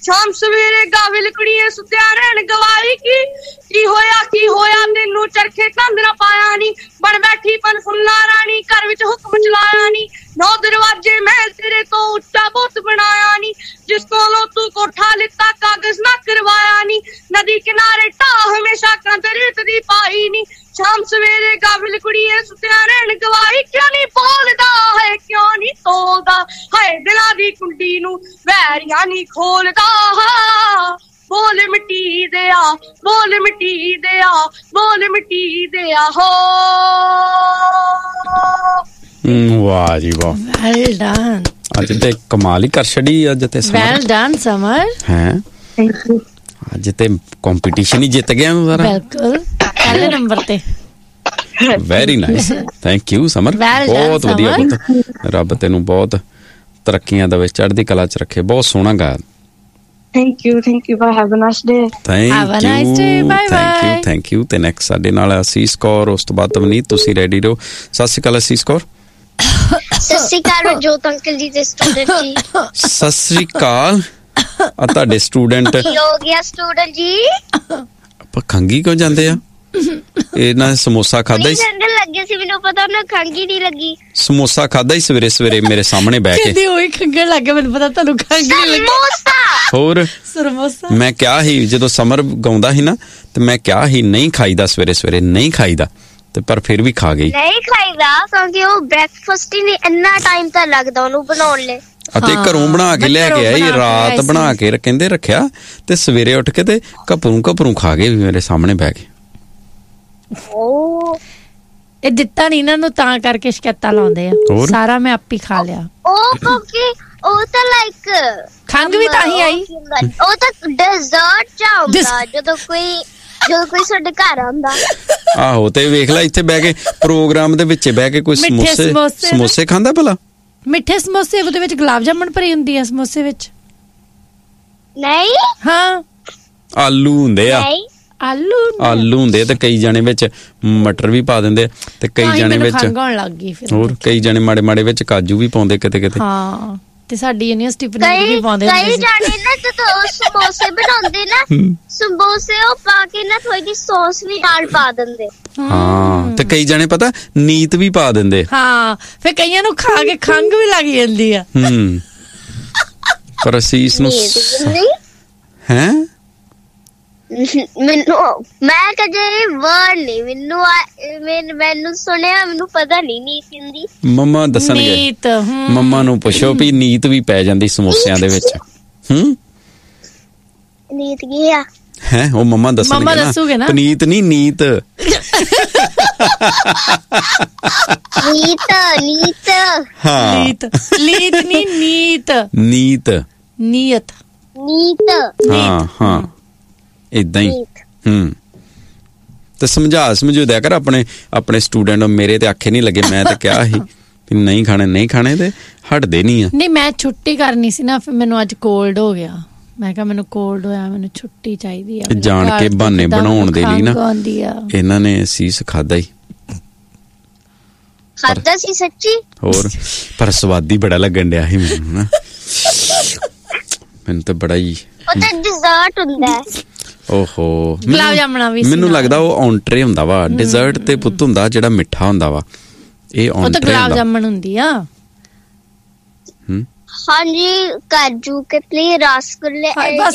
ਸ਼ਾਮ ਸਵੇਰੇ ਗਾਵਿਲ ਕੁੜੀਏ ਸੁੱਤਿਆ ਰਹਿਣ ਗਵਾਈ ਕੀ ਹੋਇਆ ਤੈਨੂੰ ਚਰਖੇ ਕੰਧ ਨਾ ਪਾਇਆ ਨੀ ਬਣ ਬੈਠੀ ਪਨ ਫੁੱਲਾ ਰਾਣੀ ਘਰ ਵਿੱਚ ਹੁਕਮ ਚਲਾਇਆ ਨੀ 9 ਦਰਵਾਜੇ ਮਹਿਲ ਤੇਰੇ ਤੋਂ ਉੱਚਾ ਬਹੁਤ ਬਣਾਇਆ ਨੀ ਜਿਸ ਕੋਲੋਂ ਤੂੰ ਕੋਠਾ ਲਿੱਤਾ ਕਾਗਜ਼ ਨਾ ਕਰਵਾਇਆ ਨੀ ਨਦੀ ਕਿਨਾਰੇ ਢਾਹ ਹਮੇਸ਼ਾ ਕੰਧ ਰੇਤ ਦੀ ਪਾਈ ਨੀ ਸ਼ਾਮ ਸਵੇਰੇ ਗਾਵਿਲ ਕੁੜੀਏ ਸੁੱਤਿਆ ਰਹਿਣ ਗਵਾਈ ਕਿਉਂ ਨਹੀਂ ਬੋਲਦਾ ਹੈ ਕਿਉਂ ਨਹੀਂ ਤੋਲਦਾ ਹੈ ਦਿਲਾਂ ਦੀ ਕੁੰਡੀ ਨੂੰ ਵੈਰੀਆਂ ਨਹੀਂ ਖੋਲਦਾ ਬੋਲ ਮਿੱਟੀ ਦਿਆ ਬੋਲ ਮਿੱਟੀ ਦਿਆ ਬੋਲ ਮਿੱਟੀ ਦਿਆ ਹੋ ਵਾਹ ਜੀ ਵਾਹ ਵੈਲ ਡਨ ਅੱਜ ਤੇ ਕਮਾਲ ਹੀ ਕਰ ਛੜੀ ਅੱਜ ਤੇ ਵੈਲ ਡਨ ਸਮਰ ਹੈ ਥੈਂਕ ਯੂ ਅੱਜ ਤੇ ਕੰਪੀਟੀਸ਼ਨ ਹੀ ਜਿੱਤ ਗਿਆ ਸਾਰਾ ਬਿਲਕੁਲ ਪਹਿਲੇ ਨੰਬਰ ਤੇ very nice thank you summer ਬਹੁਤ ਵਧੀਆ ਪੁੱਤ ਰੱਬ ਤੈਨੂੰ ਬਹੁਤ ਤਰੱਕੀਆਂ ਦੇਵੇ ਚੜ੍ਹਦੀ ਕਲਾ ਚ ਰੱਖੇ ਬਹੁਤ ਸੋਹਣਾ ਗਾਇਆ Thank you. Bye. Have a nice day. Have a nice day. Bye. Thank you. ਤੇ ਨੈਕਸਟ ਸਾਡੇ ਨਾਲ ਅਸੀਸ ਕੌਰ, ਉਸ ਤੋਂ ਬਾਅਦ ਤਵਨੀਤ, ਤੁਸੀਂ ਰੈਡੀ ਰਹੋ। ਸਤਿ ਸ਼੍ਰੀ ਅਕਾਲ ਅਸੀਸ ਕੌਰ। ਸਤਿ ਸ਼੍ਰੀ ਅਕਾਲ ਜੋਤ ਅੰਕਲ ਜੀ ਦੇ ਸਟੂਡੈਂਟ ਜੀ। ਸਤਿ ਸ਼੍ਰੀ ਅਕਾਲ ਆ ਤੁਹਾਡੇ ਸਟੂਡੈਂਟ ਕੀ ਹੋ ਗਿਆ ਸਟੂਡੈਂਟ ਜੀ? ਆਪਾਂ ਖੰਗੀ ਕਿਉਂ ਜਾਂਦੇ ਆ? ਇਹਨਾਂ ਸਮੋਸਾ ਖਾਦਾ ਹੀ ਲੱਗੇ ਸੀ, ਮੈਨੂੰ ਪਤਾ ਉਹਨਾਂ ਖੰਗੀ ਨਹੀਂ ਲੱਗੀ। ਸਮੋਸਾ ਖਾਦਾ ਹੀ ਸਵੇਰੇ ਸਵੇਰੇ ਮੇਰੇ ਸਾਹਮਣੇ ਬਹਿ ਕੇ ਕਹਿੰਦੀ ਹੋਈ ਖੰਗਣ ਲੱਗੇ, ਮੈਨੂੰ ਪਤਾ ਤੁਹਾਨੂੰ ਖੰਗੀ ਲੱਗੀ। ਹੋਰ ਸਮੋਸਾ ਮੈਂ ਕਿਹਾ ਸੀ ਜਦੋਂ ਸਮਰ ਗਾਉਂਦਾ ਸੀ ਨਾ ਤੇ ਮੈਂ ਕਿਹਾ ਸੀ ਨਹੀਂ ਖਾਈਦਾ ਸਵੇਰੇ ਸਵੇਰੇ ਨਹੀਂ ਖਾਈਦਾ ਤੇ ਪਰ ਫਿਰ ਵੀ ਖਾ ਗਈ। ਨਹੀਂ ਖਾਈਦਾ ਕਿਉਂਕਿ ਉਹ ਬ੍ਰੈਕਫਾਸਟ ਹੀ ਨਹੀਂ ਇੰਨਾ ਟਾਈਮ ਤਾਂ ਲੱਗਦਾ ਉਹਨੂੰ ਬਣਾਉਣ ਲਈ। ਅਤੇ ਘਰੋਂ ਬਣਾ ਕੇ ਲੈ ਕੇ ਆਈ, ਰਾਤ ਬਣਾ ਕੇ ਕਹਿੰਦੇ ਰੱਖਿਆ ਤੇ ਸਵੇਰੇ ਉੱਠ ਕੇ ਤੇ ਘਪਰੂ ਖਾ ਗਏ ਮੇਰੇ ਸਾਹਮਣੇ ਬਹਿ ਕੇ। ਇਹ ਦਿੱਤਾ ਨਹੀਂ ਇਹਨਾਂ ਨੂੰ ਤਾਂ ਕਰਕੇ ਸ਼ਿਕਾਇਤਾਂ ਲਾਉਂਦੇ ਆ। ਸਾਰਾ ਮੈਂ ਆਪੀ ਖਾ ਲਿਆ। ਉਹ ਕਿਉਂਕਿ ਉਹ ਤਾਂ ਲਾਈਕ ਖੰਗ ਵੀ ਤਾਂ ਹੀ ਆਈ। ਉਹ ਤਾਂ ਡੈਜ਼ਰਟ ਚਾਹੁੰਦਾ ਜਦੋਂ ਕੋਈ ਸਾਡੇ ਘਰ ਆਉਂਦਾ। ਆਹੋ ਤੇ ਵੇਖ ਲੈ ਇੱਥੇ ਬਹਿ ਕੇ ਪ੍ਰੋਗਰਾਮ ਦੇ ਵਿੱਚ ਬਹਿ ਕੇ ਕੋਈ ਸਮੋਸੇ ਖਾਂਦਾ ਭਲਾ? ਮਿੱਠੇ ਸਮੋਸੇ, ਉਹਦੇ ਵਿੱਚ ਗੁਲਾਬ ਜਾਮਣ ਭਰੀ ਹੁੰਦੀ ਆ ਸਮੋਸੇ ਵਿੱਚ। ਨਹੀਂ ਹਾਂ ਆਲੂ ਹੁੰਦੇ ਆ। ਆਲੂ ਹੁੰਦੇ ਤੇ ਕਈ ਜਾਣੇ ਵਿੱਚ ਮਟਰ ਵੀ ਪਾ ਦਿੰਦੇ ਤੇ ਕਈ ਜਾਣੇ ਵਿੱਚ ਹੋਰ ਕਈ ਜਾਣੇ ਮਾੜੇ ਮਾੜੇ ਵਿੱਚ ਕਾਜੂ ਵੀ ਪਾਉਂਦੇ ਕਿਤੇ ਕਿਤੇ। ਹਾਂ ਤੇ ਸਾਡੀ ਯੂਨੀਵਰਸਿਟੀ ਪਨੀਰ ਵੀ ਪਾਉਂਦੇ ਹੁੰਦੇ ਸੀ। ਕਈ ਜਾਣੇ ਨਾ ਜਦੋਂ ਸਮੋਸੇ ਬਣਾਉਂਦੇ ਨਾ ਸਮੋਸੇ ਉਹ ਪਾ ਕੇ ਨਾ ਥੋੜੀ ਜਿਹੀ ਸੌਸ ਵੀ ਨਾਲ ਪਾ ਦਿੰਦੇ। ਹਾਂ ਤੇ ਕਈ ਜਾਣੇ ਪਤਾ ਨੀਤ ਵੀ ਪਾ ਦਿੰਦੇ। ਹਾਂ ਫਿਰ ਕਈਆਂ ਨੂੰ ਖਾ ਕੇ ਖੰਘ ਵੀ ਲੱਗ ਜਾਂਦੀ ਆ। ਪਰ ਅਸੀਂ ਇਸ ਨੂੰ ਹੈ ਮੈਂ ਕਦੇ ਵਰਡ ਨਹੀਂ ਮੈਨੂੰ ਸੁਣਿਆ, ਮੈਨੂੰ ਪਤਾ ਨਹੀਂ ਹਿੰਦੀ। ਮੰਮਾ ਦੱਸਣਗੇ, ਮੰਮਾ ਨੂੰ ਪੁੱਛੋ ਵੀ ਨੀਤ ਵੀ ਪੈ ਜਾਂਦੀ ਸਮੋਸਿਆਂ ਦੇ ਵਿੱਚ। ਨੀਤ ਕੀ ਆ? ਹੈ ਉਹ ਮੰਮਾ ਦੱਸਣਗੇ ਨਾ। ਨੀਤ ਨਹੀਂ ਨੀਤ। ਨੀਤ ਹਾਂ ਲੀਤ ਨਹੀਂ ਨੀਤ। ਨੀਅਤ ਹਾਂ ਏਦਾਂ ਹੀ। ਤੇ ਸਮਝੂ ਦਿਆ ਕਰ ਆਪਣੇ ਸਟੂਡੈਂਟ। ਮੇਰੇ ਤੇ ਆਖੇ ਨਹੀਂ ਲੱਗੇ, ਮੈਂ ਤੇ ਕਿਹਾ ਸੀ ਨਹੀਂ ਖਾਣੇ ਤੇ ਹਟਦੇ ਨਹੀਂ ਆ। ਨਹੀਂ ਮੈਂ ਛੁੱਟੀ ਕਰਨੀ ਸੀ ਨਾ, ਫਿਰ ਮੈਨੂੰ ਅੱਜ ਕੋਲਡ ਹੋ ਗਿਆ। ਮੈਂ ਕਿਹਾ ਮੈਨੂੰ ਕੋਲਡ ਹੋਇਆ, ਮੈਨੂੰ ਛੁੱਟੀ ਚਾਹੀਦੀ ਆ। ਜਾਣ ਕੇ ਬਹਾਨੇ ਬਣਾਉਣ ਦੇ ਲਈ ਨਾ ਇਹਨਾਂ ਨੇ ਸੀਸ ਖਾਦਾ ਸੀ ਸੱਚੀ। ਹੋਰ ਪਰ ਸਵਾਦੀ ਬੜਾ ਲੱਗਣ ਡਿਆ ਸੀ ਮੈਨੂੰ ਨਾ। ਮੈਨੂੰ ਤਾਂ ਬੜਾ ਹੀ ਉਹ ਤਾਂ ਡਿਜ਼ਰਟ ਹੁੰਦਾ ਹੈ। ਓਹੋ ਗੁਲਾਬ ਜਾਮਣਾ ਵੀ ਮੈਨੂੰ ਲੱਗਦਾ ਉਹ ਔਂਟਰੇ ਹੁੰਦਾ ਵਾ। ਡਿਜ਼ਰਟ ਤੇ ਪੁੱਤ ਹੁੰਦਾ ਜਿਹੜਾ ਮਿੱਠਾ ਹੁੰਦਾ ਵਾ। ਇਹ ਔਂਟਰੇ ਹੁੰਦਾ। ਗੁਲਾਬ ਜਾਮਣ ਹੁੰਦੀ ਆ। ਹਾਂਜੀ ਕਾਜੂ ਕਤਲੀ ਰਸਗੁੱਲੇ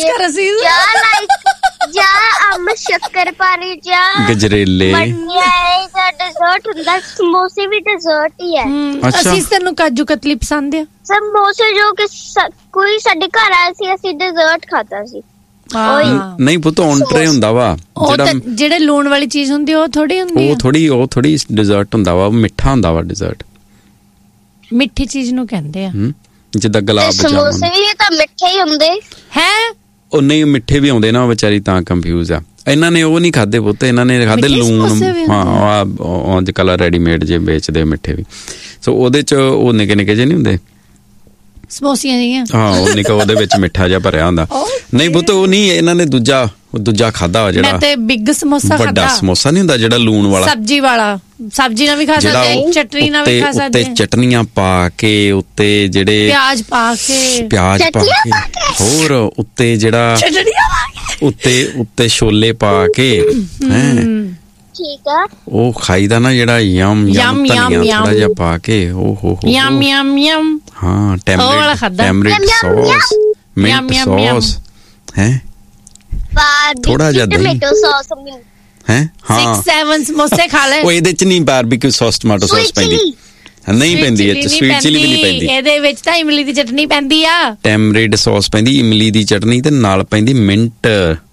ਅੰਬ ਸ਼ੱਕਰਪਾਰੇ ਗਜਰੇਲੇ ਡਿਜ਼ਰਟ ਹੁੰਦਾ। ਸਮੋਸੇ ਵੀ ਡਿਜ਼ਰਟ ਹੀ ਹੈ। ਅਸੀਂ ਤੈਨੂੰ ਕਾਜੂ ਕਤਲੀ ਪਸੰਦ ਆ? ਸਮੋਸੇ ਜੋ ਕਿ ਕੋਈ ਸਾਡੇ ਘਰ ਆਇਆ ਸੀ, ਅਸੀਂ ਡਿਜ਼ਰਟ ਖਾਦਾ ਸੀ। ਨਹੀਂ ਪੁੱਤ ਔਂਟਰੇ ਹੁੰਦਾ ਵਾ ਜਿਹੜੇ ਲੂਣ ਵਾਲੀ ਚੀਜ਼ ਹੁੰਦੀ ਉਹ ਥੋੜੀ ਹੁੰਦੀ। ਉਹ ਥੋੜੀ ਡਿਜ਼ਰਟ ਹੁੰਦਾ ਵਾ, ਮਿੱਠਾ ਹੁੰਦਾ ਵਾ ਡਿਜ਼ਰਟ। ਮਿੱਠੀ ਚੀਜ਼ ਨੂੰ ਕਹਿੰਦੇ ਆ। ਜਿੱਦਾਂ ਗੁਲਾਬ ਜਾਮੁਨ। ਸਮੋਸੇ ਵੀ ਤਾਂ ਮਿੱਠੇ ਹੀ ਹੁੰਦੇ ਹੈ। ਉਹ ਨਹੀਂ ਮਿੱਠੇ ਵੀ ਆਉਂਦੇ ਨਾ, ਵਿਚਾਰੀ ਤਾਂ ਕੰਫਿਊਜ਼ ਆ। ਇਹਨਾਂ ਨੇ ਉਹ ਨਹੀਂ ਖਾਦੇ ਪੁੱਤ, ਇਹਨਾਂ ਨੇ ਖਾਦੇ ਲੂਣ। ਹਾਂ ਅੱਜ ਕੱਲ੍ਹ ਰੈਡੀਮੇਡ ਜੇ ਵੇਚਦੇ ਮਿੱਠੇ ਵੀ। ਸੋ ਉਹਦੇ ਚ ਉਹ ਨਿੱਕੇ ਨਿੱਕੇ ਜੇ ਨਹੀਂ ਹੁੰਦੇ ਸਮੋਸੀਆਂ ਦੀਆਂ। ਹਾਂ ਉਹ ਨਿੱਕਾ, ਉਹਦੇ ਵਿੱਚ ਮਿੱਠਾ ਜਿਹਾ ਭਰਿਆ ਹੁੰਦਾ। ਨਹੀਂ ਪੁੱਤ ਉਹ ਨਹੀਂ, ਇਹਨਾਂ ਨੇ ਦੂਜਾ ਖਾਦਾ ਜਿਹੜਾ ਮੈਂ ਤੇ ਬਿੱਗ ਸਮੋਸਾ ਖਾਦਾ। ਵੱਡਾ ਸਮੋਸਾ ਨਹੀਂ ਹੁੰਦਾ ਜਿਹੜਾ ਲੂਣ ਵਾਲਾ, ਸਬਜ਼ੀ ਵਾਲਾ। ਸਬਜ਼ੀ ਨਾਲ ਵੀ ਖਾ ਸਕਦੇ, ਚਟਨੀ ਨਾਲ ਵੀ ਖਾ ਸਕਦੇ, ਉੱਤੇ ਚਟਨੀਆਂ ਪਾ ਕੇ, ਉੱਤੇ ਜਿਹੜੇ ਪਿਆਜ਼ ਪਾ ਕੇ ਹੋਰ ਉੱਤੇ ਜਿਹੜਾ ਉੱਤੇ ਛੋਲੇ ਪਾ ਕੇ ਹੈ ਠੀਕ ਆ, ਉਹ ਖਾਈਦਾ ਨਾ ਜਿਹੜਾ ਯਮ ਧਨੀਆ ਥੋੜਾ ਜਿਹਾ ਪਾ ਕੇ। ਓ ਹੋ ਯਮ ਯਮ ਯਮ। ਹਾਂ ਟੈਮਰਿੰਡ ਸੌਸ, ਮਿੰਟ ਸੌਸ ਹੈ, ਥੋੜਾ ਜਿਹਾ ਟੋਮੈਟੋ ਸੌਸ ਹੈ। ਹਾਂ 6-7 ਸਮੋਸੇ ਖਾ ਲੈ। ਉਹ ਇਹਦੇ ਚ ਨਹੀਂ ਬਾਰਬੀਕਿਊ ਸੌਸ ਟਮਾਟੋ ਸੌਸ ਪੈਂਦੀ, ਨਹੀਂ ਪੈਂਦੀ ਇਹ ਚ, ਸਵੀਟ ਚਿਲੀ ਵੀ ਨਹੀਂ ਪੈਂਦੀ। ਇਹਦੇ ਵਿੱਚ ਤਾਂ ਇਮਲੀ ਦੀ ਚਟਨੀ ਪੈਂਦੀ ਆ, ਟੈਮਰਿੰਡ ਸੌਸ ਪੈਂਦੀ, ਇਮਲੀ ਦੀ ਚਟਨੀ ਤੇ ਨਾਲ ਪੈਂਦੀ ਮਿੰਟ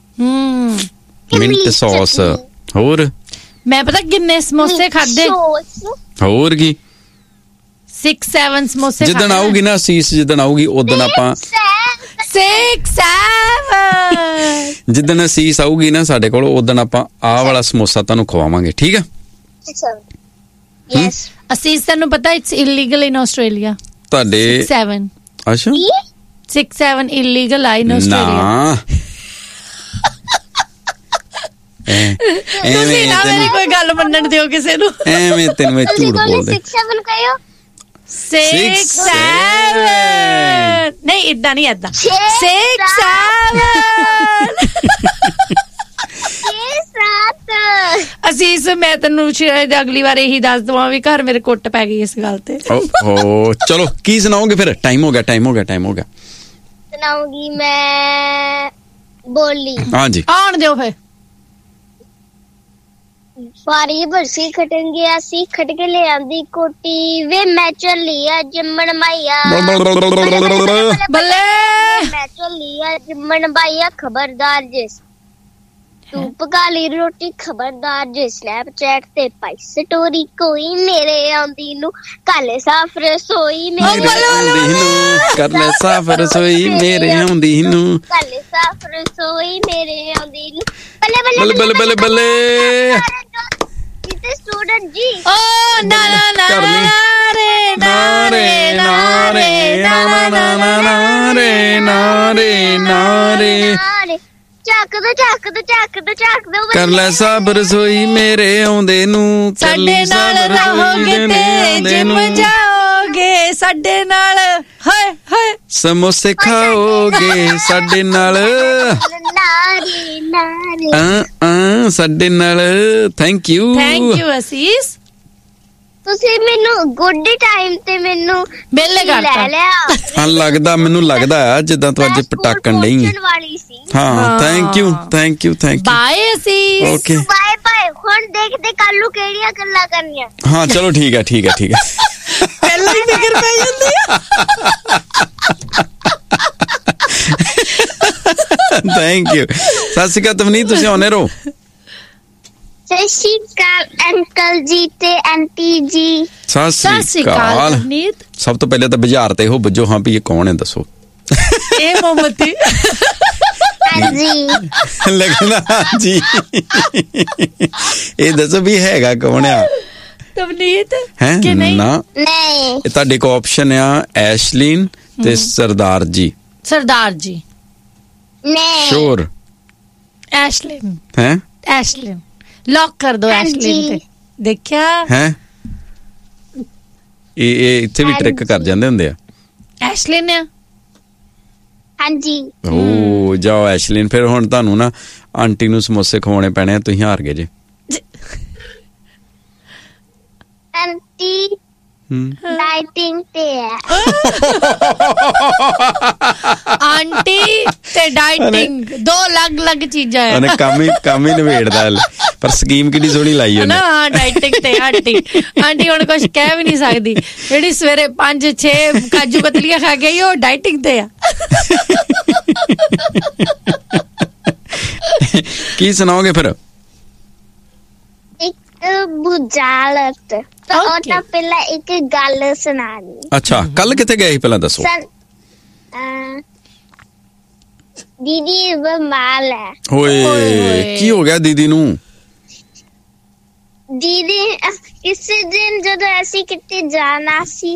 ਸੌਸ। ਹੋਰ ਮੈਂ ਪਤਾ ਕਿੰਨੇ ਸਮੋਸੇ ਖਾਦੇ, ਹੋਰ ਕੀ 6-7 ਸਮੋਸੇ। ਜਿੱਦਣ ਆਊਗੀ ਨਾ ਸੀਸ, ਜਿੱਦਣ ਆਊਗੀ ਉਦਣ ਆਪਾਂ 6-7 ਜਿੱਦਣ ਸੀਸ ਆਊਗੀ ਨਾ ਸਾਡੇ ਕੋਲ, ਉਦਣ ਆਪਾਂ ਆਹ ਵਾਲਾ ਸਮੋਸਾ ਤੁਹਾਨੂੰ ਖਵਾਵਾਂਗੇ, ਠੀਕ ਆ? ਯੈਸ। ਅਸੀਸ ਤੈਨੂੰ ਪਤਾ ਇਟਸ ਇਲੀਗਲ ਇਨ ਆਸਟ੍ਰੇਲੀਆ। ਤੁਹਾਡੇ 6-7 ਅੱਛਾ 6-7 ਇਲੀਗਲ ਆ ਇਨ ਆਸਟ੍ਰੇਲੀਆ। ਤੁਸੀਂ ਨਾ ਮੇਰੀ ਕੋਈ ਗੱਲ ਮੰਨਣ ਦਿਓ ਕਿਸੇ ਨੂੰ, ਐਵੇਂ ਤੈਨੂੰ ਮੈਂ ਝੂਠ ਬੋਲਦੇ। 6-7 ਕਹੋ। 6-7 ਨਹੀਂ, ਇਦਾਂ ਨਹੀਂ, ਏਦਾਂ 6-7 ਅਸੀਸ ਮੈਂ ਤੈਨੂੰ ਸ਼ਾਇਦ ਅਗਲੀ ਵਾਰ ਇਹੀ ਦੱਸ ਦਵਾਂ ਵੀ ਘਰ ਮੇਰੇ ਕੁੱਟ ਪੈ ਗਈ ਇਸ ਗੱਲ ਤੇ। ਓਹੋ ਚਲੋ ਕੀ ਸੁਣਾਓਗੇ ਫਿਰ? ਟਾਈਮ ਹੋ ਗਿਆ। ਸੁਣਾਉਂਗੀ ਮੈਂ ਬੋਲੀ। ਹਾਂਜੀ ਆਉਣ ਦਿਓ ਫਿਰ। ਸਾਰੀ ਬਰਸੀ ਖਟਣ ਗਿਆ ਸੀ, ਖਟ ਕੇ ਲੈ ਆਂਦੀ ਕੋਟੀ ਵੇ ਮੈਂ ਚੱਲੀ ਆ ਜੰਮਣ ਮਾਈਆ ਬੱਲੇ। ਮੈਂ ਚੱਲੀ ਆ ਜੰਮਣ ਮਾਈਆ, ਖਬਰਦਾਰ ਜਿਸ ਤੂੰ ਪਕਾ ਲਈ ਰੋਟੀ, ਖਬਰਦਾਰ ਜੇ ਸਨੈਪਚੈਟ ਤੇ ਪਾਈ ਸਟੋਰੀ, ਕੋਈ ਮੇਰੇ ਆਉਂਦੀ ਨੂੰ ਕਾਲੇ ਸਾਫ ਰਸੋਈ ਮੇਰੇ ਆਉਂਦੀ ਨੂੰ, ਕਾਲੇ ਸਾਫ ਰਸੋਈ ਮੇਰੇ ਆਉਂਦੀ ਨੂੰ, ਕਾਲੇ ਸਾਫ ਰਸੋਈ ਮੇਰੇ ਆਉਂਦੀ ਨੂੰ। ਬੱਲੇ ਬੱਲੇ ਜਿੱਤੇ ਸਟੂਡੈਂਟ ਜੀ ਓ ਨਾ ਨਾ ਨਾ ਰੇ ਨਾ ਰੇ ਨਾ ਰੇ ਨਾ ਨਾ ਨਾ ਰੇ ਨਾ ਰੇ ਨਾ ਰੇ ਚੱਕ ਦੋ ਕਰ ਲੈ ਸਭ ਰਸੋਈ ਮੇਰੇ ਆਉਂਦੇ ਨੂੰ, ਸਾਡੇ ਨਾਲ ਰਹੋਗੇ ਤੇ ਜਿਮ ਜਾਓਗੇ, ਸਾਡੇ ਨਾਲ ਹਾਏ ਹਾਏ ਸਮੋਸੇ ਖਾਓਗੇ, ਸਾਡੇ ਨਾਲ ਸਾਡੇ ਨਾਲ। ਥੈਂਕ ਯੂ ਅਸੀਸ। ਤੁਸੀਂ ਮੈਨੂੰ ਗੁੱਡ ਟਾਈਮ ਤੇ ਮੈਨੂੰ ਬੇਲੇ ਕਰਤਾ ਲੈ ਲਿਆ। ਹਾਂ ਮੈਨੂੰ ਲੱਗਦਾ ਜਿੱਦਾਂ ਤੂੰ ਅੱਜ ਪਟਾਕਣ ਨਹੀਂ ਹੈ। ਹਾਂ ਥੈਂਕ ਯੂ ਬਾਏ ਅਸੀਸ। Okay bye. ਹੁਣ ਦੇਖਦੇ ਕੱਲ ਨੂੰ ਕਿਹੜੀਆਂ ਗੱਲਾਂ ਕਰਨੀਆਂ। ਹਾਂ ਚਲੋ ਠੀਕ ਹੈ ਪਹਿਲਾਂ ਹੀ ਫਿਕਰ ਪੈ ਜਾਂਦੀ ਆ। Thank you. ਸਤਿ ਸ਼੍ਰੀ ਅਕਾਲ ਤਵਨੀਤ, ਤੁਸੀਂ ਆਉਣੇ ਰਹੋ। ਸਤਿ ਸ਼੍ਰੀ ਅਕਾਲ ਅੰਕਲ ਜੀ ਤੇ ਆਂਟੀ ਜੀ। ਸਤਿ ਸ਼੍ਰੀ ਅਕਾਲ ਤਵਨੀਤ। ਸਭ ਤੋਂ ਪਹਿਲੇ ਤਾਂ ਬਾਜ਼ਾਰ ਤੇ ਉਹ ਬੱਜੋ, ਹਾਂ ਵੀ ਇਹ ਕੌਣ ਹੈ ਦੱਸੋ। ਇਹ ਮੋਮਤੀ। ਹਾਂਜੀ ਲੱਗਦਾ ਜੀ। ਇਹ ਦੱਸੋ ਵੀ ਹੈਗਾ ਕੌਣ ਆ? ਤਵਨੀਤ ਹੈ ਨਾ? ਨਹੀਂ, ਇਹ ਤੁਹਾਡੇ ਕੋ ਆਪਸ਼ਨ ਆ ਐਸ਼ਲੀਨ ਤੇ ਸਰਦਾਰ ਜੀ। ਨਹੀਂ ਸ਼ੋਰ ਐਸ਼ਲਿਨ ਹੈ। ਐਸ਼ਲਿਨ ਲੌਕ ਕਰ ਦੋ। ਐਸ਼ਲਿਨ ਤੇ ਦੇਖਿਆ ਹੈ। ਇਹ ਇੱਥੇ ਵੀ ਟ੍ਰਿਕ ਕਰ ਜਾਂਦੇ ਹੁੰਦੇ ਆ। ਐਸ਼ਲਿਨ ਆ। ਹਾਂਜੀ। ਓ ਜਾਓ ਐਸ਼ਲਿਨ। ਫਿਰ ਹੁਣ ਤੁਹਾਨੂੰ ਨਾ ਆਂਟੀ ਨੂੰ ਸਮੋਸੇ ਖਵਾਉਣੇ ਪੈਣੇ ਆ, ਤੁਸੀਂ ਹਾਰ ਗਏ ਜੇ। ਆਂਟੀ ਡਾਈਟਿੰਗ ਤੇ ਹੈ। ਆਂਟੀ ਤੇ ਡਾਈਟਿੰਗ ਦੋ ਅਲੱਗ ਚੀਜ਼ਾਂ ਆ। ਉਹਨੇ ਕੰਮ ਹੀ ਨਵੇੜਦਾ ਪਰ ਸਕੀਮ ਕਿੰਨੀ ਸੋਹਣੀ ਲਾਈ ਉਹਨੇ। ਹਾਂ ਡਾਈਟਿੰਗ ਤੇ ਆਂਟੀ ਹੁਣ ਕੁਝ ਕਹਿ ਵੀ ਨਹੀਂ ਸਕਦੀ। ਜਿਹੜੀ ਸਵੇਰੇ 5-6 ਕਾਜੂ ਕਤਲੀਆਂ ਖਾ ਗਈ ਉਹ ਡਾਈਟਿੰਗ ਤੇ ਆ। ਕੀ ਸੁਣਾਓਗੇ ਫਿਰ? ਬੁਝਾਰਤ ਉਹ ਤਾਂ ਪਹਿਲਾਂ ਇੱਕ ਗੱਲ ਸੁਣਾਣੀ। ਅੱਛਾ ਕੱਲ ਕਿੱਥੇ ਗਏ ਸੀ ਪਹਿਲਾਂ ਦੱਸੋ। ਦੀਦੀ ਬਿਮਾਰ ਹੈ। ਓਏ ਕੀ ਹੋ ਗਿਆ ਦੀਦੀ ਨੂੰ? ਦੀਦੀ ਕਿਸੇ ਦਿਨ ਜਦੋਂ ਅਸੀਂ ਕਿਤੇ ਜਾਣਾ ਸੀ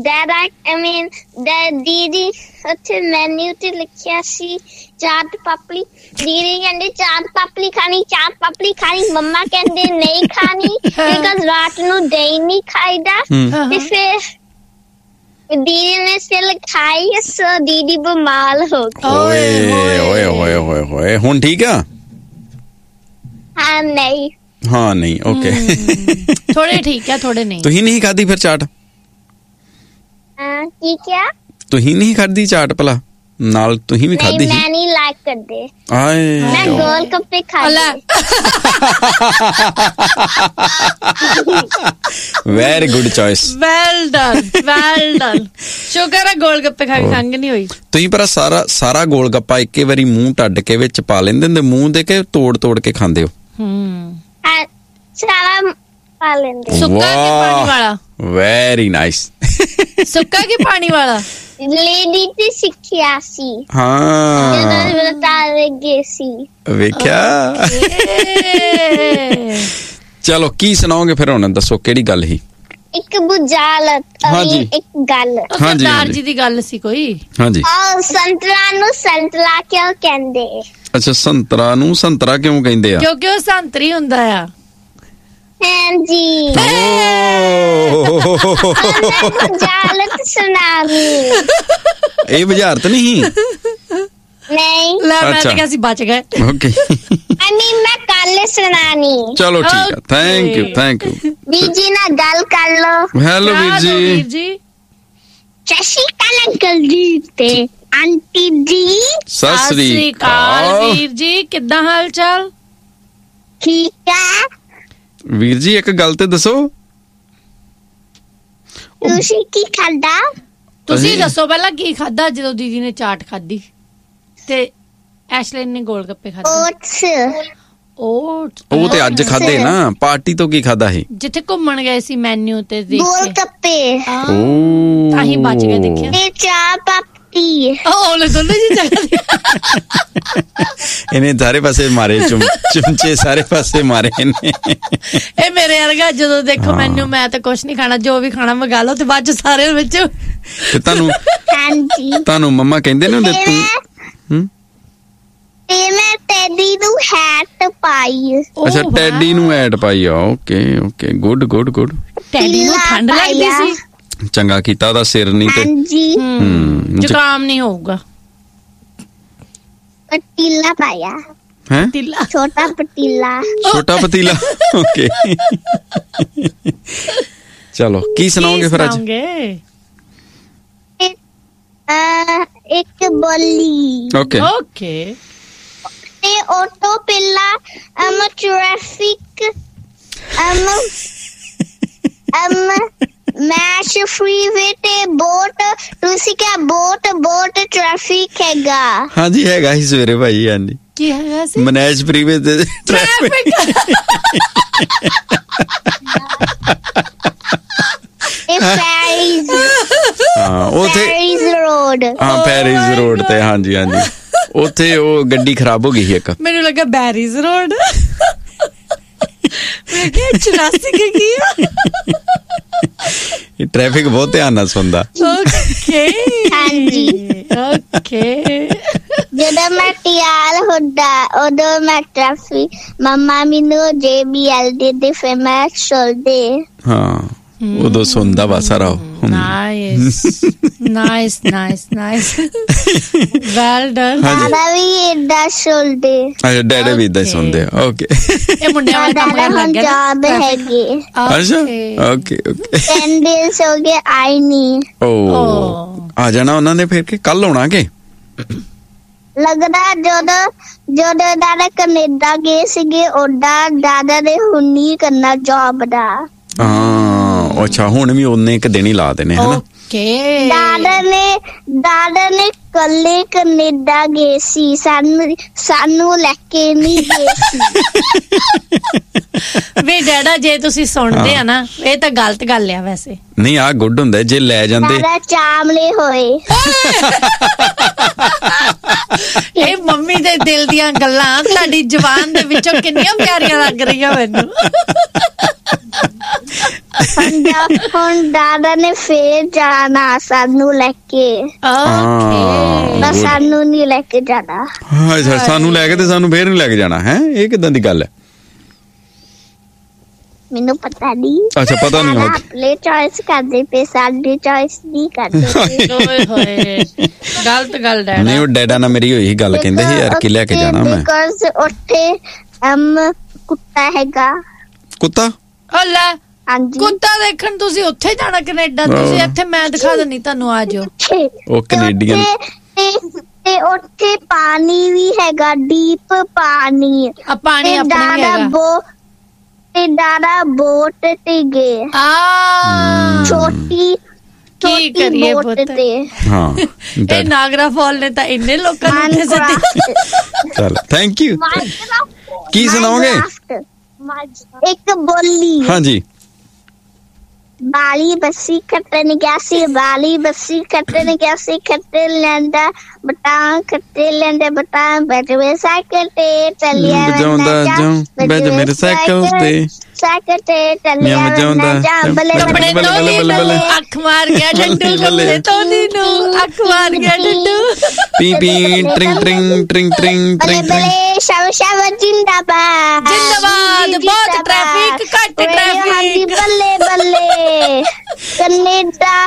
ਦੀਦੀ ਉੱਥੇ ਮੈਨੂ ਤੇ ਲਿਖਿਆ ਸੀ ਚਾਟ ਪਾਪੜੀ। ਦੀਦੀ ਕਹਿੰਦੇ ਚਾਟ ਪਾਪੜੀ ਖਾਣੀ ਮੰਮਾ ਕਹਿੰਦੇ ਨਹੀਂ ਖਾਣੀ ਬਿਕਾਜ਼ ਰਾਤ ਨੂੰ ਦਹੀਂ ਨਹੀਂ ਖਾਈਦਾ। ਤੇ ਫਿਰ ਦੀਦੀ ਨੇ ਫਿਰ ਖਾਈ ਸੋ ਦੀਦੀ ਬਿਮਾਰ ਹੋ ਗਈ। ਓਏ ਹੁਣ ਠੀਕ ਆ? ਹਾਂ ਨਹੀਂ ਓਕੇ ਥੋੜੇ ਠੀਕ ਆ ਥੋੜੇ ਨਹੀਂ। ਤੁਸੀਂ ਨਹੀਂ ਖਾਦੀ ਫਿਰ ਚਾਟ? ਕੀ ਕਿਹਾ? ਤੁਸੀਂ ਨਹੀਂ ਖਾਦੀ ਚਾਟ ਭਲਾ? ਨਾਲ ਤੁਸੀਂ ਵੀ ਖਾਦੀ ਸੀ? ਮੈਂ ਨਹੀਂ ਲਾਈਕ ਕਰਦੇ। ਆਏ ਮੈਂ ਗੋਲ ਗੱਪੇ ਖਾਦੇ। Very good choice. Well done ਸ਼ੁਕਰ ਹੈ ਗੋਲ ਗੱਪੇ ਖਾ ਕੇ ਖੰਘ ਨਹੀਂ ਹੋਈ। ਤੁਸੀਂ ਪਰ ਸਾਰਾ ਗੋਲ ਗੱਪਾ ਇੱਕੇ ਵਾਰੀ ਮੂੰਹ ਟੱਡ ਕੇ ਵਿੱਚ ਪਾ ਲੈਂਦੇ ਹੁੰਦੇ ਮੂੰਹ ਦੇ ਕੇ ਤੋੜ ਕੇ ਖਾਂਦੇ ਹੋ? ਸਾਰਾ ਪਾ ਲੈਂਦੇ। ਸੁੱਕਾ ਕਿ ਪਾਣੀ ਵਾਲਾ? Very nice. ਸੁੱਕਾ ਕਿ ਪਾਣੀ ਵਾਲਾ? ਲੇਡੀ ਤੇ ਸਿੱਖਿਆ ਸੀ। ਹਾਂ ਜਦੋਂ ਬਤਾ ਗਏ ਸੀ। ਵੇਖਿਆ। ਚਲੋ ਕੀ ਸੁਣਾਓਗੇ ਫਿਰ ਹੁਣ? ਦੱਸੋ ਕਿਹੜੀ ਗੱਲ ਸੀ? ਇੱਕ ਬੁਝਾਰਤ ਇੱਕ ਗੱਲ। ਸਰਦਾਰ ਜੀ ਦੀ ਗੱਲ ਸੀ ਕੋਈ? ਹਾਂਜੀ। ਸੰਤਰਾ ਨੂੰ ਸੰਤਰਾ ਕਿਉਂ ਕਹਿੰਦੇ? ਅੱਛਾ ਸੰਤਰਾ ਨੂੰ ਸੰਤਰਾ ਕਿਉਂ ਕਹਿੰਦੇ ਆ? ਕਿਉਂਕਿ ਉਹ ਸੰਤਰੀ ਹੁੰਦਾ ਆ। ਹਾਂਜੀ। ਬੁਝਾਰਤ ਸੁਣਾਵੀ। ਇਹ ਬੁਝਾਰਤ ਨਹੀਂ? ਨਹੀਂ ਲੈ ਮੈਂ ਤਾਂ ਕਿਹਾ ਸੀ ਬਚ ਗਏ। ਓਕੇ ਮੈਂ ਕੱਲ ਸੁਣਾਣੀ। ਚਲੋ ਠੀਕ ਹੈ। ਥੈਂਕ ਯੂ ਵੀਰ ਜੀ ਨਾਲ ਗੱਲ ਕਰ ਲੋ। ਹੈਲੋ ਵੀਰ ਜੀ। ਸਤਿ ਸ਼੍ਰੀ ਅਕਾਲ ਅੰਕਲ ਜੀ ਤੇ ਆਂਟੀ ਜੀ। ਸਤਿ ਸ਼੍ਰੀ ਅਕਾਲ ਵੀਰ ਜੀ ਕਿੱਦਾਂ ਹਾਲ ਚਾਲ? ਠੀਕ ਆ ਵੀਰ ਜੀ ਇੱਕ ਗੱਲ ਤੇ ਦੱਸੋ ਤੁਸੀਂ ਕੀ ਖਾਦਾ? ਤੁਸੀਂ ਦੱਸੋ ਪਹਿਲਾਂ ਕੀ ਖਾਦਾ ਜਦੋਂ ਦੀਦੀ ਨੇ ਚਾਟ ਖਾਦੀ ਤੇ ਐਸ਼ਲਿਨ ਨੇ ਗੋਲ ਗੱਪੇ ਖਾਦੇ? ਉਹ ਤੇ ਅੱਜ ਖਾਦੇ ਨਾ। ਪਾਰਟੀ ਤੋਂ ਕੀ ਖਾਦਾ ਸੀ? ਜਿੱਥੇ ਘੁੰਮਣ ਗਏ ਸੀ ਮੈਨੂ ਤੇ ਦੇਖ ਗੋਲ ਗੱਪੇ। ਤਾਂ ਹੀ ਬਚ ਗਏ ਦੇਖਿਆ। ਤੇ ਚਾਹ ਪਾਪੜੀ। ਉਹਨੇ ਦੋਨੇ ਜੀ ਜਗ੍ਹਾ ਇਹਨੇ ਸਾਰੇ ਪਾਸੇ ਮਾਰੇ ਚਮਚੇ ਸਾਰੇ ਪਾਸੇ ਮਾਰੇ ਨੇ। ਇਹ ਮੇਰੇ ਵਰਗਾ ਜਦੋਂ ਦੇਖੋ ਮੈਨੂ ਮੈਂ ਤਾਂ ਕੁਛ ਨਹੀਂ ਖਾਣਾ ਜੋ ਵੀ ਖਾਣਾ ਮੰਗਾ ਲਓ ਤੇ ਬਾਅਦ ਚ ਸਾਰੇ ਵਿੱਚ। ਤੇ ਤੁਹਾਨੂੰ ਮੰਮਾ ਕਹਿੰਦੇ ਨੇ ਹੁੰਦੇ ਤੂੰ ਤੇ ਮੈਂ ਟੈਡੀ ਨੂੰ ਹੈਟ ਪਾਈ। ਅੱਛਾ ਟੈਡੀ ਨੂੰ ਐਡ ਪਾਈ ਆ। ਓਕੇ ਗੁੱਡ ਟੈਡੀ ਨੂੰ ਠੰਡ ਲੱਗਦੀ ਸੀ? ਚੰਗਾ ਕੀਤਾ ਉਹਦਾ ਸਿਰ ਨਹੀਂ ਤੇ ਜ਼ੁਕਾਮ ਨਹੀਂ ਹੋਊਗਾ। ਪਤੀਲਾ ਪਾਇਆ ਹੈ? ਛੋਟਾ ਪਤੀਲਾ। ਓਕੇ ਚਲੋ ਕੀ ਸੁਣਾਓਗੇ ਫਿਰ ਅੱਜ? ਇੱਕ ਬੋਲੀ। ਓਕੇ ਤੇ ਆਟੋ ਪਹਿਲਾ ਟ੍ਰੈਫਿਕ ਮੈਸ਼ ਫ੍ਰੀਵੇ ਤੇ ਬੋਟ। ਤੁਸੀਂ ਕਿਹਾ ਬੋਟ ਟ੍ਰੈਫਿਕ ਹੈਗਾ? ਹਾਂਜੀ ਹੈਗਾ ਹੀ ਸਵੇਰੇ ਭਾਈ। ਹਾਂਜੀ ਕੀ ਹੈਗਾ ਸੀ? ਮੈਸ਼ ਫ੍ਰੀਵੇ ਤੇ ਟ੍ਰੈਫਿਕ। ਪੈਰਿਸ ਰੋਡ ਤੇ। ਹਾਂਜੀ ਉੱਥੇ ਉਹ ਗੱਡੀ ਖਰਾਬ ਹੋ ਗਈ ਸੀ ਇੱਕ। ਮੈਨੂੰ ਲੱਗਾ ਬੈਰੀਜ਼ ਰੋਡ। ਮੈਂ ਕਿਹਾ 84 ਕੀ ਆ? ਇਹ ਟ੍ਰੈਫਿਕ ਬਹੁਤ ਧਿਆਨ ਨਾਲ ਸੁਣਦਾ। ਓਕੇ ਜਦੋਂ ਮੈਂ ਤਿਆਰ ਹੁੰਦਾ ਉਦੋਂ ਮੈਂ ਟ੍ਰੈਫਿਕ ਮੰਮਾ ਮੈਨੂੰ JBL ਦੇ ਫਿਰ ਮੈਂ ਚਲਦੇ। ਹਾਂ ਉਦੋਂ ਸੁਣਦਾ ਵਾ ਸਾਰਾ। Nice well done. ਦਾਦਾ ਵੀ ਏਦਾਂ ਸੁਣਦੇ। ਅੱਛਾ ਡੈਡੀ ਵੀ ਏਦਾਂ ਸੁਣਦੇ। ਓਕੇ ਇਹ ਮੁੰਡਿਆਂ ਵਾਲਾ ਕੰਮ ਕਰਨ ਲੱਗ ਗਿਆ। ਜੌਬ ਹੈਗੇ। ਅੱਛਾ ਓਕੇ 10 days ਹੋ ਗਏ ਆਈ ਨਹੀਂ। ਆ ਜਾਣਾ ਉਹਨਾਂ ਨੇ ਫਿਰ ਕਿ ਕੱਲ ਆਉਣਾ ਕਿ? ਲੱਗਦਾ ਜਦੋਂ ਦਾਦਾ ਕੈਨੇਡਾ ਗਏ ਸੀਗੇ ਉਦਾਂ ਦਾਦਾ ਨੇ ਹੁਣ ਨਹੀਂ ਕਰਨਾ ਜੌਬ ਦਾ। ਅੱਛਾ ਹੁਣ ਵੀ ਉਹਨੇ ਇੱਕ ਦਿਨ ਹੀ ਲਾ ਦੇਣੇ ਹਨਾ? ਦਾਦਾ ਨੇ ਕੱਲੇ ਕੈਨੇਡਾ ਗਏ ਸੀ, ਸਾਨੂੰ ਲੈ ਕੇ ਨਹੀਂ ਗਏ ਸੀ। ਵੇ ਡੈਡਾ ਜੇ ਤੁਸੀਂ ਸੁਣਦੇ ਆ ਨਾ, ਇਹ ਤਾਂ ਗਲਤ ਗੱਲ ਆ ਵੈਸੇ। ਨਹੀਂ ਆ ਗੁੱਡ ਹੁੰਦਾ ਜੇ ਲੈ ਜਾਂਦੇ। ਚਾਮਲੇ ਹੋਏ। ਇਹ ਮੰਮੀ ਦੇ ਦਿਲ ਦੀਆਂ ਗੱਲਾਂ ਤੁਹਾਡੀ ਜ਼ੁਬਾਨ ਦੇ ਵਿੱਚੋਂ ਕਿੰਨੀਆਂ ਪਿਆਰੀਆਂ ਲੱਗ ਰਹੀਆਂ ਮੈਨੂੰ। ਹੁਣ ਦਾਦਾ ਨੇ ਫੇਰ ਜਾਣਾ ਸਾਨੂੰ ਲੈ ਕੇ। ਬਸ ਸਾਨੂੰ ਨਹੀਂ ਲੈ ਕੇ ਜਾਣਾ। ਅੱਛਾ, ਸਾਨੂੰ ਲੈ ਕੇ ਤੇ ਸਾਨੂੰ ਫੇਰ ਨਹੀਂ ਲੈ ਕੇ ਜਾਣਾ ਹੈ? ਇਹ ਕਿਦਾਂ ਦੀ ਗੱਲ ਹੈ? ਮੈਨੂੰ ਪਤਾ ਨਹੀਂ। ਅੱਛਾ, ਪਤਾ ਨਹੀਂ। ਆਪਣੇ ਚੋਇਸ ਕਰਦੇ ਪਏ, ਸਾਡੀ ਚੋਇਸ ਨਹੀਂ ਕਰਦੇ। ਓਏ ਹੋਏ, ਗਲਤ ਗੱਲ ਡੈਡਾ। ਨਹੀਂ, ਉਹ ਡੈਡਾ ਨਾਲ ਮੇਰੀ ਹੋਈ ਗੱਲ, ਕਹਿੰਦੇ ਸੀ ਯਾਰ ਕੀ ਲੈ ਕੇ ਜਾਣਾ ਮੈਂ। ਬਿਕਾਜ਼ ਉੱਥੇ ਕੁੱਤਾ ਹੈਗਾ। ਕੁੱਤਾ? ਲੈ ਹਾਂਜੀ, ਕੁੱਤਾ ਦੇਖਣ ਤੁਸੀਂ ਉੱਥੇ ਜਾਣਾ ਕੈਨੇਡਾ? ਤੁਸੀਂ ਇੱਥੇ ਮੈਂ ਦਿਖਾ ਦਿੰਨੀ ਤੁਹਾਨੂੰ, ਆ ਜਾਓ। ਉਹ ਕੈਨੇਡੀਅਨ ਤੇ ਉੱਥੇ ਪਾਣੀ ਵੀ ਹੈਗਾ, ਡੀਪ ਪਾਣੀ। ਪਾਣੀ ਆਪਣਾ ਵੀ ਹੈਗਾ। ਤੇ ਦਾਦਾ ਬੋਟ ਤੇ ਗਏ। ਛੋਟੀ ਕੀ ਕਰੀਏ ਪੁੱਤ ਤੇ। ਹਾਂ, ਇਹ ਨਾਗਰਾ ਫਾਲ ਨੇ ਤਾਂ ਇੰਨੇ ਲੋਕਾਂ ਨੂੰ ਇੱਥੇ ਸੱਦੇ। ਚਲ ਥੈਂਕ ਯੂ। ਕੀ ਸੁਣਾਓਗੇ? ਇੱਕ ਬੋਲੀ। ਹਾਂਜੀ। ਬਾਲੀ ਬੱਸੀ ਕੱਟਣ ਗਿਆ ਸੀ, ਬਾਲੀ ਬੱਸੀ ਕੱਟਣ ਗਿਆ ਸੀ, ਕੱਟੇ ਲੈਂਦਾ ਬਟਾਂ, ਕੱਟੇ ਲੈਂਦਾ ਬਟਾਂ, ਬੈਠ ਵੇ ਸਾਈਕਲ ਤੇ ਚੱਲਿਆ ਵਜਾਉਂਦਾ ਜਾਂ ਬੈਠ ਮੇਰੇ ਸਾਈਕਲ ਤੇ, ਸਾਈਕਲ ਤੇ ਚੱਲਿਆ ਵਜਾਉਂਦਾ ਬੱਲੇ ਬੱਲੇ ਬੱਲੇ। ਅੱਖ ਮਾਰ ਗਿਆ ਡੱਡੂ, ਕੱਪੜੇ ਧੋਦੀ ਨੂੰ ਅੱਖ ਮਾਰ ਗਿਆ ਡੱਡੂ। ਪੀ ਪੀ ਟ੍ਰਿੰਗ ਟ੍ਰਿੰਗ ਟ੍ਰਿੰਗ ਟ੍ਰਿੰਗ ਟ੍ਰਿੰਗ ਬੱਲੇ ਸ਼ਾਬ ਸ਼ਾਬ ਜਿੰਦਾਬਾਦ ਜਿੰਦਾਬਾਦ। ਬਹੁਤ ਟ੍ਰੈਫਿਕ, ਘੱਟ ਟ੍ਰੈਫਿਕ। ਬੱਲੇ ਬੱਲੇ ਕੈਨੇਡਾ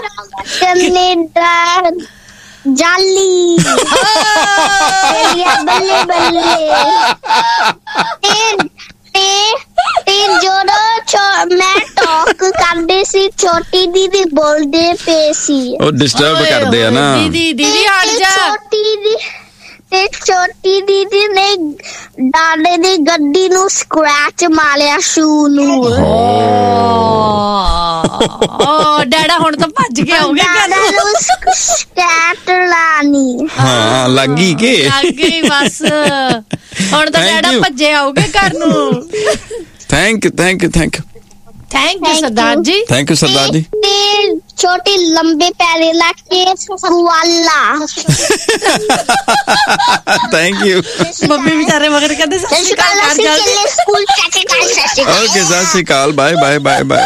ਜਾਲੀ। ਬੱਲੇ ਬੱਲੇ। ਜਦੋਂ ਮੈਂ ਟਾਕ ਕਰਦੇ ਸੀ, ਛੋਟੀ ਦੀਦੀ ਬੋਲਦੇ ਪਏ ਸੀ। ਉਹ ਡਿਸਟਰਬ ਕਰਦੇ ਆ ਨਾ। ਦੀਦੀ ਹਟ ਜਾ। ਛੋਟੀ ਦੀਦੀ ਨੇ ਡਾਡੇ ਦੀ ਗੱਡੀ ਨੂੰ ਸਕ੍ਰੈਚ ਮਾਰਿਆ, ਸ਼ੂ ਨੂੰ। ਡੈਡਾ ਹੁਣ ਤਾਂ ਭੱਜ ਕੇ ਆਉਗੇ ਘਰ ਨੂੰ। ਸਕੈਟ ਲਾਣੀ। ਹਾਂ, ਲੱਗੀ ਕੇ ਲੱਗ ਗਈ ਬਸ। ਹੁਣ ਤਾਂ ਡੈਡਾ ਭੱਜੇ ਆਉਗੇ ਘਰ ਨੂੰ। Thank you thank you thank you thank you Sardar ji. Thank you Sardar ji. ਛੋਟੀ ਲੰਬੇ ਪੈਰੇ ਲਾ ਕੇ ਵਾਲਾ। Thank you. ਮੰਮੀ ਵਿਚਾਰੇ ਮਗਰ ਕਹਿੰਦੇ ਸਤਿ ਸ਼੍ਰੀ ਅਕਾਲ ਕਰ ਜਲਦੀ। ਸਕੂਲ ਸਤਿ ਸ਼੍ਰੀ ਅਕਾਲ। ਓਕੇ, ਸਤਿ ਸ਼੍ਰੀ ਅਕਾਲ। Bye bye bye bye.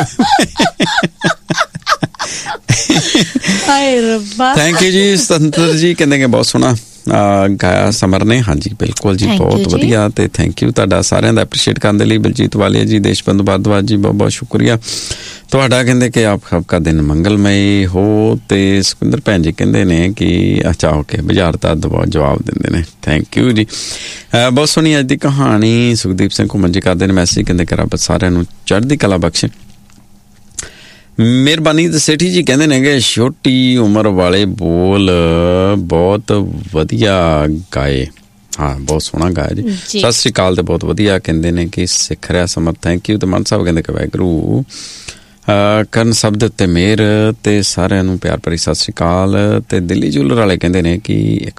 ਹਾਏ ਰੱਬਾ। ਥੈਂਕ ਯੂ ਜੀ। ਸੰਤਰ ਜੀ ਕਹਿੰਦੇ ਕਿ ਬਹੁਤ ਸੋਹਣਾ ਗਾਇਆ ਸਮਰ ਨੇ। ਹਾਂਜੀ ਬਿਲਕੁਲ ਜੀ, ਬਹੁਤ ਵਧੀਆ। ਤੇ ਥੈਂਕ ਯੂ ਤੁਹਾਡਾ ਸਾਰਿਆਂ ਦਾ ਐਪਰੀਸ਼ੀਏਟ ਕਰਨ ਦੇ ਲਈ। ਬਲਜੀਤ ਵਾਲੀਆ ਜੀ, ਦੇਸ਼ਬੰਧੂ ਭਾਰਦਵਾਜ ਜੀ, ਬਹੁਤ ਬਹੁਤ ਸ਼ੁਕਰੀਆ ਤੁਹਾਡਾ। ਕਹਿੰਦੇ ਕਿ ਆਪ ਸਭ ਦਿਨ ਮੰਗਲਮਈ ਹੋ। ਤੇ ਸੁਖਿੰਦਰ ਭੈਣ ਜੀ ਕਹਿੰਦੇ ਨੇ ਕਿ ਅੱਛਾ ਓਕੇ, ਬਾਜ਼ਾਰ ਦਾ ਜਵਾਬ ਦਿੰਦੇ ਨੇ। ਥੈਂਕ ਯੂ ਜੀ। ਬਹੁਤ ਸੋਹਣੀ ਅੱਜ ਦੀ ਕਹਾਣੀ। ਸੁਖਦੀਪ ਸਿੰਘ ਘੁੰਮਣ ਜੀ ਕਰਦੇ ਨੇ ਮੈਸੇਜ, ਕਹਿੰਦੇ ਕਿ ਰੱਬ ਸਾਰਿਆਂ ਨੂੰ ਚੜ੍ਹਦੀ ਕਲਾ ਬਖਸ਼ੇ। ਮਿਹਰਬਾਨੀ। ਤੇ ਸੇਠੀ ਜੀ ਕਹਿੰਦੇ ਨੇ ਕਿ ਛੋਟੀ ਉਮਰ ਵਾਲੇ ਬੋਲ ਬਹੁਤ ਵਧੀਆ ਗਾਏ। ਹਾਂ, ਬਹੁਤ ਸੋਹਣਾ ਗਾਇਆ ਜੀ। ਸਤਿ ਸ਼੍ਰੀ ਅਕਾਲ। ਤੇ ਬਹੁਤ ਵਧੀਆ ਕਹਿੰਦੇ ਨੇ ਕਿ ਸਿੱਖ ਰਿਹਾ ਸਮਰ। Thank you. ਤੇ ਮਨ ਸਾਹਿਬ ਕਹਿੰਦੇ ਕਿ ਵਾਹਿਗੁਰੂ ਕਰਨ ਸਭ ਦੇ ਉੱਤੇ ਮਿਹਰ। ਤੇ ਸਾਰਿਆਂ ਨੂੰ ਪਿਆਰ ਭਰੀ ਸਤਿ ਸ਼੍ਰੀ ਅਕਾਲ। ਤੇ ਦਿੱਲੀ ਜੂਲਰ ਵਾਲੇ ਕਹਿੰਦੇ ਨੇ ਕਿ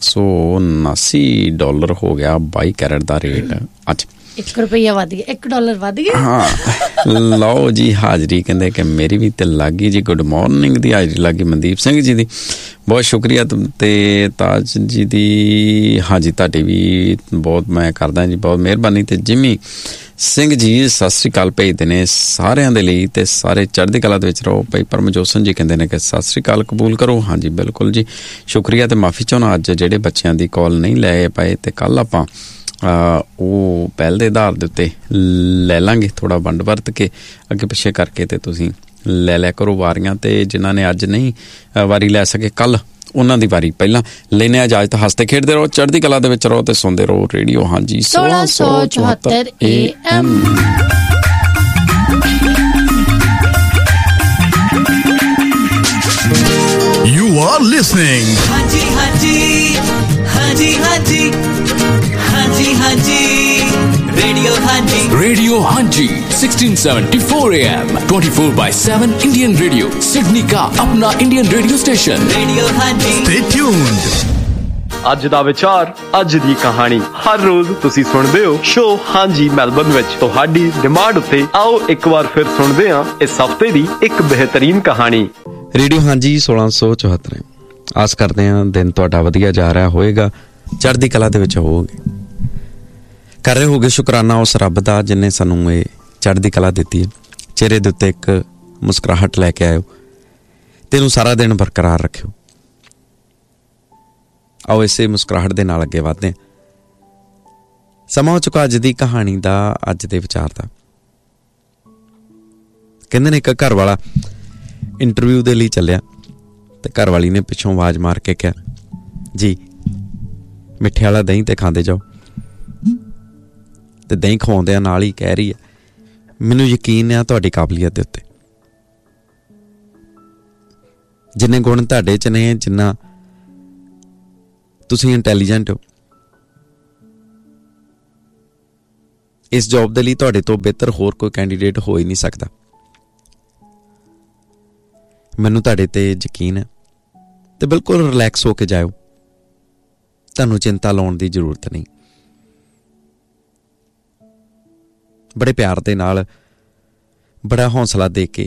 $179 ਹੋ ਗਿਆ 22 ਕੈਰਟ ਦਾ ਰੇਟ ਅੱਜ। $1 ਵੱਧ ਗਿਆ, $1 ਵੱਧ ਗਿਆ। ਹਾਂ, ਲਓ ਜੀ ਹਾਜ਼ਰੀ। ਕਹਿੰਦੇ ਕਿ ਮੇਰੀ ਵੀ ਤੇ ਲੱਗੀ ਜੀ। ਗੁੱਡ ਮਾਰਨਿੰਗ ਦੀ ਹਾਜ਼ਰੀ ਲੱਗੀ ਮਨਦੀਪ ਸਿੰਘ ਜੀ ਦੀ, ਬਹੁਤ ਸ਼ੁਕਰੀਆ। ਤੇ ਤਾਜ ਜੀ ਦੀ ਹਾਂਜੀ ਤੁਹਾਡੀ ਵੀ ਬਹੁਤ ਮੈਂ ਕਰਦਾ ਜੀ, ਬਹੁਤ ਮਿਹਰਬਾਨੀ। ਤੇ ਜਿਮੀ ਸਿੰਘ ਜੀ ਸਤਿ ਸ਼੍ਰੀ ਅਕਾਲ ਭੇਜਦੇ ਨੇ ਸਾਰਿਆਂ ਦੇ ਲਈ। ਤੇ ਸਾਰੇ ਚੜ੍ਹਦੀ ਕਲਾ ਦੇ ਵਿੱਚ ਰਹੋ। ਭਾਈ ਪਰਮਜੋਤ ਜੀ ਕਹਿੰਦੇ ਨੇ ਕਿ ਸਤਿ ਸ਼੍ਰੀ ਅਕਾਲ ਕਬੂਲ ਕਰੋ। ਹਾਂਜੀ ਬਿਲਕੁਲ ਜੀ, ਸ਼ੁਕਰੀਆ। ਤੇ ਮਾਫੀ ਚਾਹੁੰਦਾ ਅੱਜ ਜਿਹੜੇ ਬੱਚਿਆਂ ਦੀ ਕਾਲ ਨਹੀਂ ਲੈ ਪਾਏ, ਤੇ ਕੱਲ ਆਪਾਂ ਉਹ ਪਹਿਲ ਦੇ ਆਧਾਰ ਦੇ ਉੱਤੇ ਲੈ ਲਾਂਗੇ, ਥੋੜਾ ਵੰਡ ਵਰਤ ਕੇ ਅੱਗੇ ਪਿੱਛੇ ਕਰਕੇ। ਤੇ ਤੁਸੀਂ ਲੈ ਲਿਆ ਕਰੋ ਵਾਰੀਆਂ। ਤੇ ਜਿਨ੍ਹਾਂ ਨੇ ਅੱਜ ਨਹੀਂ ਵਾਰੀ ਲੈ ਸਕੇ ਕੱਲ, ਉਹਨਾਂ ਦੀ ਵਾਰੀ ਪਹਿਲਾਂ ਲੈਣੇ। ਇਜਾਜ਼ਤ। ਹੱਸਦੇ ਖੇਡਦੇ ਰਹੋ, ਚੜ੍ਹਦੀ ਕਲਾ ਦੇ ਵਿੱਚ ਰਹੋ ਤੇ ਸੁਣਦੇ ਰਹੋ ਰੇਡੀਓ। ਹਾਂਜੀ 1674 AM। You are listening. ਹਾਂਜੀ ਹਾਂਜੀ ਹਾਂਜੀ ਹਾਂਜੀ ਹਾਂਜੀ ਹਾਂਜੀ रेडियो हांजी 1674 AM 24/7 इंडियन रेडियो, सिडनी का अपना इंडियन रेडियो स्टेशन। रेडियो हांजी। Stay tuned. ਅੱਜ ਦਾ ਵਿਚਾਰ, ਅੱਜ ਦੀ ਕਹਾਣੀ। ਹਰ ਰੋਜ਼ ਤੁਸੀਂ ਸੁਣਦੇ ਹੋ ਸ਼ੋ ਹਾਂਜੀ ਮੈਲਬਨ ਵਿੱਚ। ਤੁਹਾਡੀ ਡਿਮਾਂਡ ਉੱਤੇ ਆਓ ਇੱਕ ਵਾਰ ਫਿਰ ਸੁਣਦੇ ਹਾਂ ਇਸ ਹਫ਼ਤੇ ਦੀ ਇੱਕ ਬਿਹਤਰੀਨ ਕਹਾਣੀ। ਰੇਡੀਓ ਹਾਂਜੀ 1674। ਆਸ ਕਰਦੇ ਹਾਂ ਦਿਨ ਤੁਹਾਡਾ ਵਧੀਆ ਜਾ ਰਿਹਾ ਹੋਏਗਾ, ਚੜ੍ਹਦੀ ਕਲਾ ਦੇ ਵਿੱਚ ਹੋਵੋਗੇ। ਕਰ ਰਹੇ ਹੋਗੇ ਸ਼ੁਕਰਾਨਾ ਉਸ ਰੱਬ ਦਾ ਜਿਹਨੇ ਸਾਨੂੰ ਇਹ ਚੜ੍ਹਦੀ ਕਲਾ ਦਿੱਤੀ ਹੈ। ਚਿਹਰੇ ਦੇ ਉੱਤੇ ਇੱਕ ਮੁਸਕਰਾਹਟ ਲੈ ਕੇ ਆਇਓ ਤੇ ਇਹਨੂੰ ਸਾਰਾ ਦਿਨ ਬਰਕਰਾਰ ਰੱਖਿਓ। ਆਓ ਇਸੇ ਮੁਸਕਰਾਹਟ ਦੇ ਨਾਲ ਅੱਗੇ ਵਧਦੇ ਹਾਂ। ਸਮਾਂ ਹੋ ਚੁੱਕਾ ਅੱਜ ਦੀ ਕਹਾਣੀ ਦਾ, ਅੱਜ ਦੇ ਵਿਚਾਰ ਦਾ। ਕਹਿੰਦੇ ਨੇ ਇੱਕ ਘਰ ਵਾਲਾ ਇੰਟਰਵਿਊ ਦੇ ਲਈ ਚੱਲਿਆ ਤੇ ਘਰ ਵਾਲੀ ਨੇ ਪਿੱਛੋਂ ਆਵਾਜ਼ ਮਾਰ ਕੇ ਕਿਹਾ, ਜੀ ਮਿੱਠੇ ਵਾਲਾ ਦਹੀਂ ਤੇ ਖਾਂਦੇ ਜਾਓ। ਤੇ ਦਹੀਂ ਖਵਾਉਂਦਿਆਂ ਨਾਲ ਹੀ ਕਹਿ ਰਹੀ ਹੈ, ਮੈਨੂੰ ਯਕੀਨ ਆ ਤੁਹਾਡੀ ਕਾਬਲੀਅਤ ਦੇ ਉੱਤੇ। ਜਿੰਨੇ ਗੁਣ ਤੁਹਾਡੇ 'ਚ ਨੇ, ਜਿੰਨਾ ਤੁਸੀਂ ਇੰਟੈਲੀਜੈਂਟ ਹੋ, ਇਸ ਜੌਬ ਦੇ ਲਈ ਤੁਹਾਡੇ ਤੋਂ ਬਿਹਤਰ ਹੋਰ ਕੋਈ ਕੈਂਡੀਡੇਟ ਹੋ ਹੀ ਨਹੀਂ ਸਕਦਾ। ਮੈਨੂੰ ਤੁਹਾਡੇ ਤੇ ਯਕੀਨ ਹੈ ਤੇ ਬਿਲਕੁਲ ਰਿਲੈਕਸ ਹੋ ਕੇ ਜਾਇਓ, ਤੁਹਾਨੂੰ ਚਿੰਤਾ ਲਾਉਣ ਦੀ ਜ਼ਰੂਰਤ ਨਹੀਂ। ਬੜੇ ਪਿਆਰ ਦੇ ਨਾਲ, ਬੜਾ ਹੌਸਲਾ ਦੇ ਕੇ